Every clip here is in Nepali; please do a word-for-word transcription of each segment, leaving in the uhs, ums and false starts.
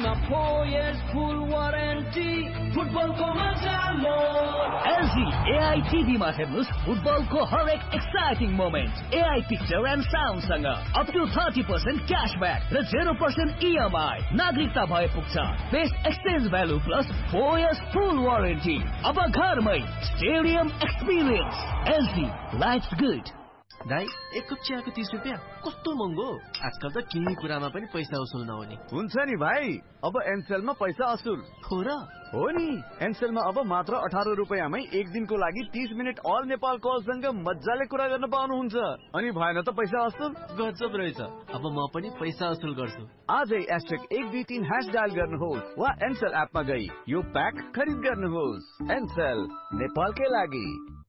four years full warranty. Football को मजा लो. एलजी एआई टिभीमा हेर्नुस् फुटबलको हरेक exciting moment. AI picture and sound सँग up to thirty percent cashback र जेरो पर्सेन्ट इएमआई. नागरिकता भए पुग्छ. Best exchange value plus four years फुल वारेन्टी. अब घरमै stadium experience. LG lives good. दाइ एक कप चियाको तीस रुपियाँ कस्तो महँगो. आजकल त केही कुरामा पनि पैसा असुल नहुने. हुन्छ नि भाइ, अब एनसेलमा पैसा असुल हो र हो नि. एनसेलमा अब मात्र अठार रुपियाँमै एक दिनको लागि तीस मिनट अल नेपाल कलसँग मजाले कुरा गर्न पाउनुहुन्छ. अनि भएन त पैसा असुल. गजब रहेछ. अब म पनि पैसा असुल गर्छु. आजै एस्ट्रिक एक दुई तीन ह्यास डायल गर्नुहोस् वा एनसेल एपमा गई यो प्याक खरिद गर्नुहोस्. एनसेल नेपालकै लागि.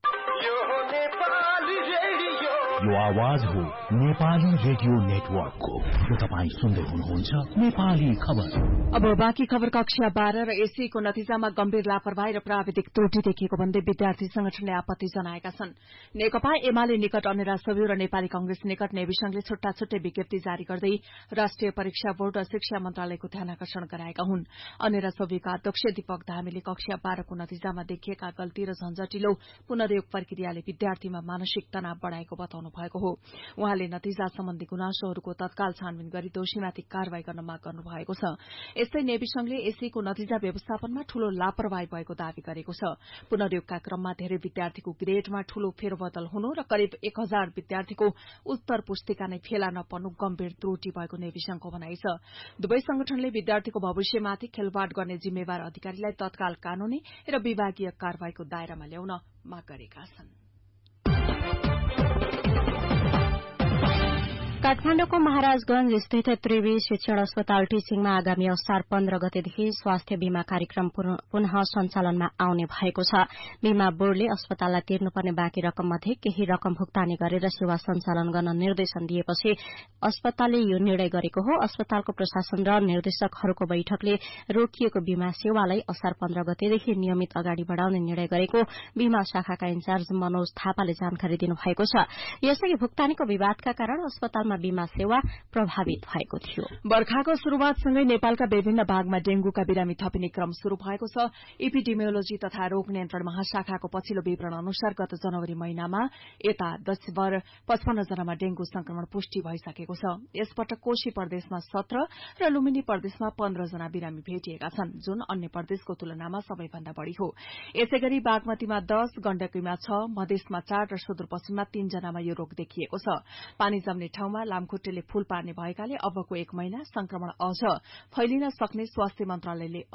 यो आवाज हो नेपाली रेडियो नेटवर्कको. यो तपाईँ सुन्दै हुनुहुन्छ नेपाली खबर. अब बाँकी खबर. कक्षा बाह्र र एसीको नतिजामा गम्भीर लापरवाही र प्राविधिक त्रुटि देखिएको भन्दै विद्यार्थी संगठनले आपत्ति जनाएका छन्. नेकपा एमाले निकट अनेरा सब्यू र नेपाली कंग्रेस निकट नेवी संघले छुट्टा छुट्टै विज्ञप्ति जारी गर्दै राष्ट्रिय परीक्षा बोर्ड र शिक्षा मन्त्रालयको ध्यानाकर्षण गराएका हुन्. अनेरा सब्यूका अध्यक्ष दीपक धामीले कक्षा बाह्रको नतिजामा देखिएका गल्ती र झन्झटिलो पुनर्योग प्रक्रियाले विद्यार्थीमा मानसिक तनाव बढ़ाएको बताउनु भएको हो. उहाँले नतिजा सम्बन्धी गुनासोहरूको तत्काल छानबिन गरी दोषीमाथि कारवाही गर्न माग गर्नु भएको छ. यस्तै नेवी संघले एसीको नतिजा व्यवस्थापनमा ठूलो लापरवाही भएको दावी गरेको छ. पुनर्योगका क्रममा धेरै विद्यार्थीको ग्रेडमा ठूलो फेरबदल हुनु र करिब एक हजार विद्यार्थीको उत्तर पुस्तिका नै फेला नपर्नु गम्भीर त्रुटि भएको नेवी संघको भनाइ छ. दुवै संगठनले विद्यार्थीको भविष्यमाथि खेलवाड़ गर्ने जिम्मेवार अधिकारीलाई तत्काल कानूनी र विभागीय कारवाहीको दायरामा ल्याउन माग गरेका छन्. काठमाडौँको महाराजगंज स्थित त्रिवी शिक्षण अस्पताल टीचिङमा आगामी असार पन्ध्र गतेदेखि स्वास्थ्य बीमा कार्यक्रम पुनः सञ्चालनमा आउने भएको छ. बीमा बोर्डले अस्पताललाई तिर्नुपर्ने बाँकी रकम मध्ये केही रकम भुक्तानी गरेर सेवा सञ्चालन गर्न निर्देशन दिएपछि अस्पतालले यो निर्णय गरेको हो. अस्पतालको प्रशासन र निर्देशकहरूको बैठकले रोकिएको बीमा सेवालाई असार पन्ध्र गतेदेखि नियमित अगाडि बढ़ाउने निर्णय गरेको बीमा शाखाका इन्चार्ज मनोज थापाले जानकारी दिनुभएको छ. यसअघि भुक्तानीको विवादका कारण अस्पताल बीमा सेवा प्रभावित भएको थियो. बर्खाको शुरूआतसँगै नेपालका विभिन्न भागमा डेंगूका बिरामी थपिने क्रम शुरू भएको छ. इपिडेमियोलोजी तथा रोग नियन्त्रण महाशाखाको पछिल्लो विवरण अनुसार गत जनवरी महिनामा यता देशभर पचपन्न जनामा डेंगू संक्रमण पुष्टि भइसकेको छ. यसपटक कोशी प्रदेशमा सत्र र लुम्बिनी प्रदेशमा पन्ध्र जना बिरामी भेटिएका छन्, जुन अन्य प्रदेशको तुलनामा सबैभन्दा बढ़ी हो. यसैगरी बागमतीमा दस, गण्डकीमा छ, मधेसमा चार र सुदूरपश्चिममा तीन जनामा यो रोग देखिएको छ. पानी जम्ने ठाउँमा लामखुट्टेले फूल पार्ने भएकाले अबको एक महिना संक्रमण अझ फैलिन सक्ने स्वास्थ्य मन्त्रालयले